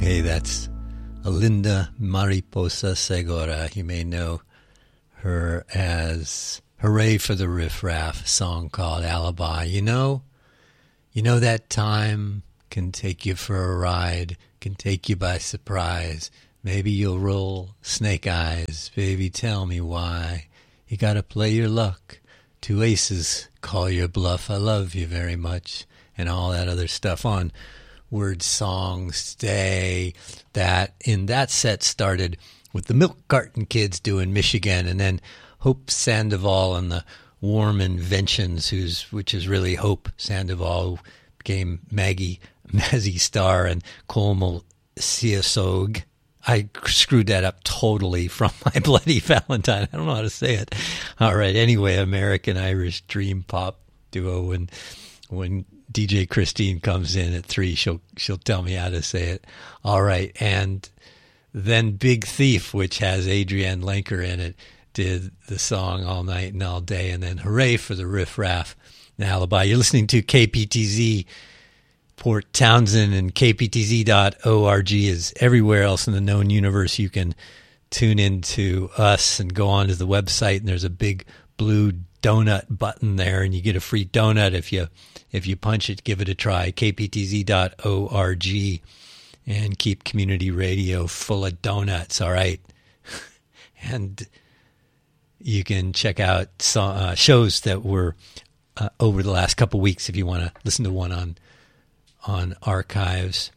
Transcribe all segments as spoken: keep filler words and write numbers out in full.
Hey, that's Linda Mariposa Segura. You may know her as Hooray for the Riff Raff, a song called Alibi. You know, you know that time can take you for a ride, can take you by surprise. Maybe you'll roll snake eyes. Baby, tell me why. You gotta play your luck. Two aces call your bluff. I love you very much. And all that other stuff on Word Song Stay. That in that set started with the Milk Carton Kids doing Michigan, and then Hope Sandoval and the Warm Inventions, who's which is really Hope Sandoval, who became Maggie Mazzy Star and Colmal Siasog. I screwed that up totally from My Bloody Valentine. I don't know how to say it. All right. Anyway, American Irish Dream Pop duo. When when D J Christine comes in at three, she'll she'll tell me how to say it. All right. And then Big Thief, which has Adrienne Lenker in it, did the song All Night and All Day. And then Hooray for the Riff Raff and Alibi. You're listening to K P T Z Port Townsend, and K P T Z dot org is everywhere else in the known universe. You can tune into us and go onto the website, and there's a big blue donut button there, and you get a free donut if you if you punch it. Give it a try. K P T Z dot org, and keep community radio full of donuts. All right, and you can check out some, uh, shows that were uh, over the last couple weeks if you want to listen to one on. on archives.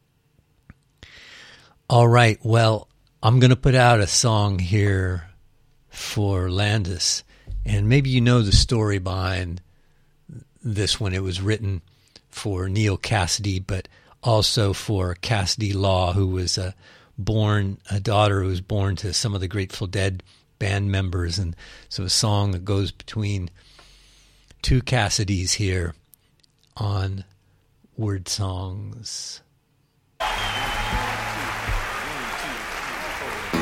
All right, well, I'm going to put out a song here for Landis, and maybe you know the story behind this one. It was written for Neil Cassidy, but also for Cassidy Law, who was a born a daughter who was born to some of the Grateful Dead band members, and so a song that goes between two Cassidys here on Word Songs. One, two, one, two, three, four.